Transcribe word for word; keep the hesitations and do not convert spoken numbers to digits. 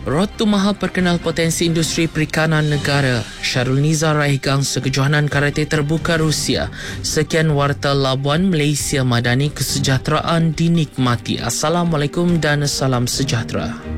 Rotu Maha perkenal potensi industri perikanan negara. Syarul Nizar raih gangsa kejohanan karate terbuka Rusia. Sekian Warta Labuan Malaysia Madani, kesejahteraan dinikmati. Assalamualaikum dan salam sejahtera.